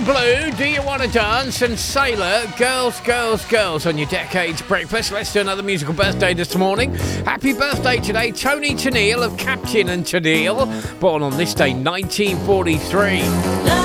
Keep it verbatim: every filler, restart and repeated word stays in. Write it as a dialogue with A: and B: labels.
A: Blue, Do You Want to Dance? And Sailor, Girls, Girls, Girls on your Decades Breakfast. Let's do another musical birthday this morning. Happy birthday today, Tony Tennille of Captain and Tennille, born on this day, nineteen forty-three.